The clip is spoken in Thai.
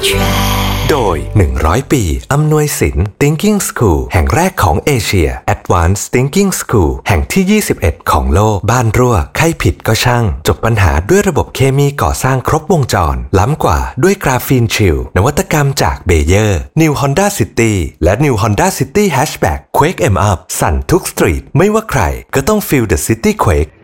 โดย100 ปีอำนวยสิน Thinking School แห่งแรกของเอเชีย Advanced Thinking School แห่งที่21ของโลกบ้านรั่วใครผิดก็ช่างจบปัญหาด้วยระบบเคมีก่อสร้างครบวงจรล้ำกว่าด้วยกราฟีนชิลนวัตกรรมจากเบเยอร์ New Honda City และ New Honda City Hatchback Quake em up สั่นทุกสตรีทไม่ว่าใครก็ต้อง Feel the City Quake